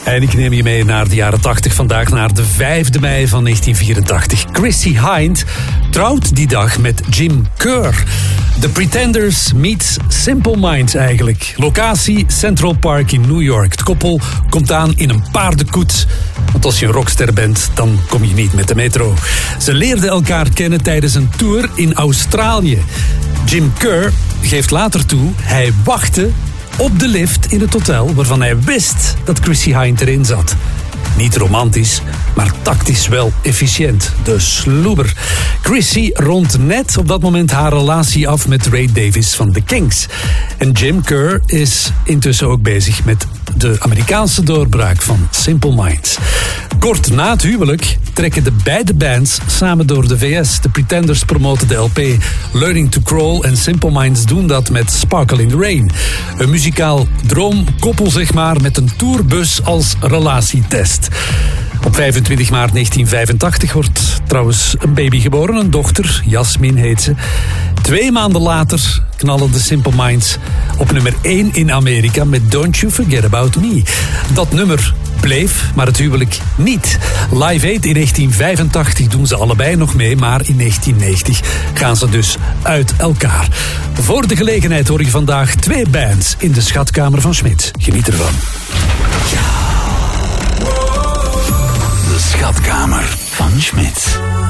En ik neem je mee naar de jaren 80 vandaag, naar de 5 mei van 1984. Chrissie Hynde trouwt die dag met Jim Kerr. The Pretenders meets Simple Minds eigenlijk. Locatie Central Park in New York. Het koppel komt aan in een paardenkoets. Want als je een rockster bent, dan kom je niet met de metro. Ze leerden elkaar kennen tijdens een tour in Australië. Jim Kerr geeft later toe, hij wachtte op de lift in het hotel waarvan hij wist dat Chrissie Hynde erin zat. Niet romantisch, maar tactisch wel efficiënt. De sloeber. Chrissie rondt net op dat moment haar relatie af met Ray Davies van The Kinks. En Jim Kerr is intussen ook bezig met de Amerikaanse doorbraak van Simple Minds. Kort na het huwelijk trekken de beide bands samen door de VS. De Pretenders promoten de LP Learning to Crawl en Simple Minds doen dat met Sparkle in the Rain. Een muzikaal droomkoppel zeg maar, met een tourbus als relatietest. Op 25 maart 1985 wordt trouwens een baby geboren, een dochter, Jasmin heet ze. 2 maanden later knallen de Simple Minds op nummer 1 in Amerika met Don't You Forget About Me. Dat nummer bleef, maar het huwelijk niet. Live Aid in 1985 doen ze allebei nog mee, maar in 1990 gaan ze dus uit elkaar. Voor de gelegenheid hoor je vandaag 2 bands in de schatkamer van Schmidt. Geniet ervan. De schatkamer van Schmidt.